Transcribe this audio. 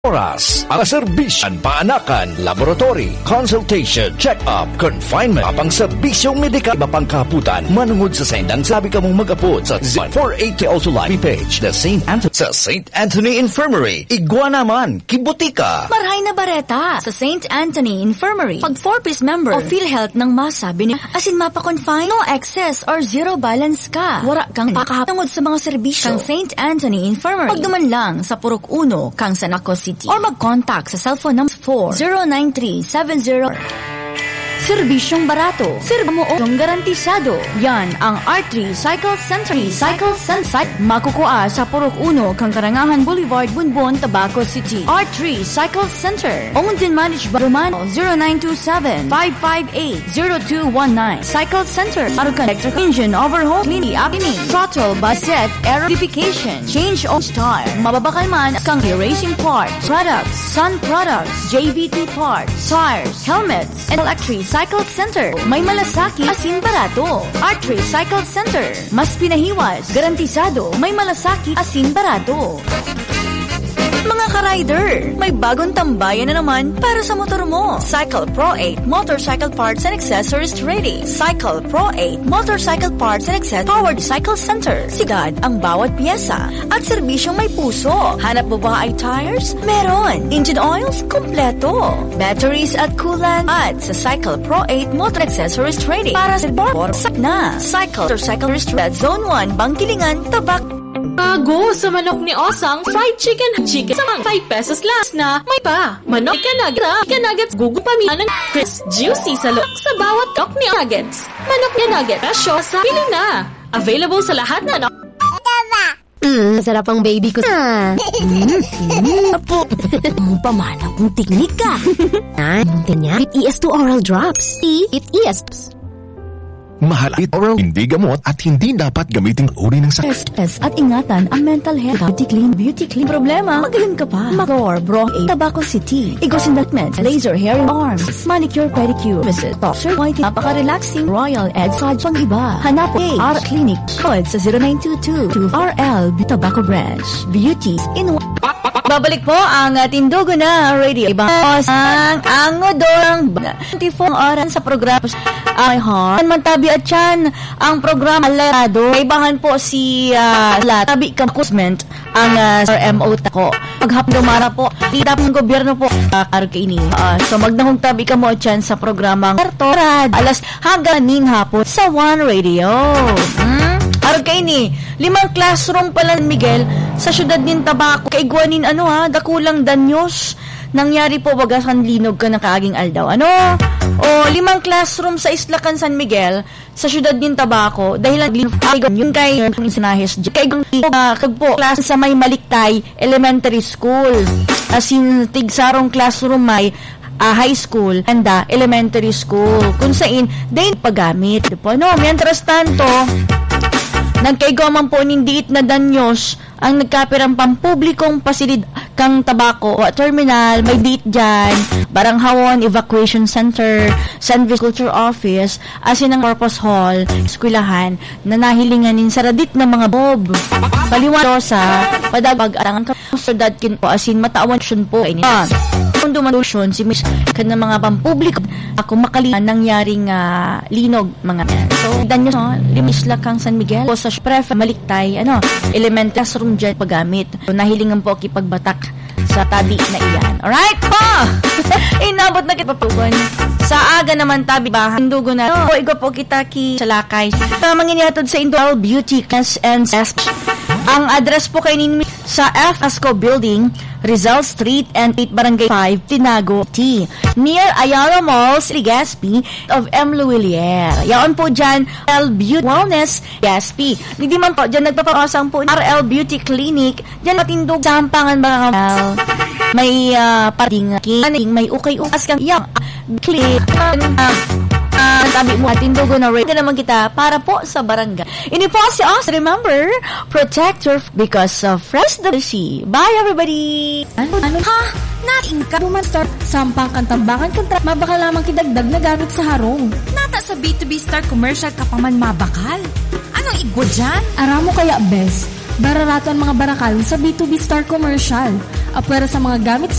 oras, ang serbisyan, paanakan, laboratory, consultation, check-up, confinement, apang serbisyong medikal, iba pang kaputan, manungod sa sendang sabi ka mong mag-apod sa 480 also live page, the St. Anthony, sa St. Anthony Infirmary, Iguana man, Kibutika. Marhay na bareta sa St. Anthony Infirmary. Pag 4-piece member o PhilHealth ng masa, asin mapa-confine, no excess or zero balance ka. Wara kang pakahapangod sa mga serbisyo kang St. Anthony Infirmary. Pagduman lang sa Purok 1, kang Sanaco City. Or mag-contact sa cellphone number 4-093-70. Serbisyong barato, serbisyong garantisado. Yan ang R3 Cycle Center. Cycle Center makukuha sa Purok 1, kang Karangahan Boulevard, Bunbon, Tabaco City. R3 Cycle Center. Owned and managed by Romano 0927-558-0219. Cycle Center. Arukan electrical engine overhaul, cleaning, apining, throttle, baset, air purification, change of style. Mababakal man kang racing parts, products, sun products, JVT parts, tires, helmets, and electric Cycle Center. May malasaki, asin barato. R3 Cycle Center. Mas pinahiwas, garantisado. May malasaki, asin barato. Mga ka-rider, may bagong tambayan na naman para sa motor mo. Cycle Pro 8 Motorcycle Parts and Accessories ready. Cycle Pro 8 Motorcycle Parts and Accessories Powered Cycle Center. Sigad ang bawat piyesa at serbisyong may puso. Hanap mo ba ay tires? Meron. Engine oils? Kompleto. Batteries at coolant at sa Cycle Pro 8 Motor Accessories ready. Para sa motor na. Cycle Motorcycle at Zone 1 Bangkilingan, Tabak. Bago sa manok ni Osang, fried chicken sa 5 pesos last na may pa. Manok nuggets, gugu paminan, crisp, juicy sa loob sa bawat manok ni nuggets. Manok ni nuggets, presyo sa pili na. Available sa lahat na sarap ang baby ko. Apo, pamana kung tiknik ka. Kanya, it ES2 oral drops. It ES. Mahal at oral, hindi gamot at hindi dapat gamitin uri ng sakit. At ingatan ang mental health. Beauty clean. Problema, magaling ka pa. Magor, Bro 8, Tabaco City. Igos Indictments, laser hair and arms, manicure, pedicure, visit, Dr. White, napaka-relaxing, Royal Ed Saj pang iba. Hanap R Clinic. Call sa 0922 RL Tabaco Branch. Beauties in one. Babalik po ang Tindugo na Radio. Ibang ang odorang 24 oras sa programa ay heart. Mantabi at yan ang programa Larado. Ibahan po si Tabi Kakusment ang MO tako. Maghapdumara po. Dita ng gobyerno po kaini. So magnahong tabi ka mo at yan sa programang Torad. Alas haganin hapon sa One Radio. Arog kayo ni, 5 classroom pala Miguel sa syudad nin Tabaco. Kaigwanin dakulang danyos. Nangyari po bagasan linog ka na kaaging aldaw. O 5 classroom sa Islacan San Miguel sa syudad nin Tabaco dahil yung kay sinahes kagpo class sa may Maliktay Elementary School. As in tigsarong classroom may high school and elementary school kung saan din paggamit. Mientras tanto, nagkaigaman po nindiit na danyos ang nagkapirang pampublikong pasilid kang Tabaco o terminal, may diit dyan, Baranghawon Evacuation Center, San Culture Office, asin ang Purpose Hall, eskwelahan, na nahilinganin sa radit ng mga bob. Paliwan sa padagpag-arangan ka sa dadkin po, asin matawan siyon po ay niya. Kung dumalusyon, si Miss kan ng mga pampubliko, ako makalian nangyaring linog mga yan. So, danyo, limisla kang San Miguel, o sa Pref, Maliktay, element classroom dyan paggamit. So, nahilingan po kipagbatak sa tabi na iyan. Alright po! Inabot na kitapukon. Sa aga naman tabi ba, handugo na. O, igo po kita sa lakay. Manginiyatod sa Indual Beauty Class and ang address po kay ninyo sa F. Asco Building, Rizal Street and 8 Barangay 5, Tinago T. Near Ayala Malls, Legazpi of M. Luwilier. Yaon po dyan, RL Beauty Wellness, Legazpi. Hindi man po, dyan nagpapakasang po RL Beauty Clinic. Dyan matindog sampangan mga may paring may ukay-ukas kang iyang click. Tabi mo tindugo na rate naman kita para po sa barangay. Ini po si us. Remember, protect your because of fresh the sea. Bye everybody. Ha? Nating ka start sampang kantambangan kontra mabakal lamang kidagdag na gamit sa harong. Nata sa B2B Star Commercial ka pa man mabakal. Anong igwa dyan? Aramo kaya bes. Bararato ang mga barakal sa B2B Star Commercial. Apwera sa mga gamit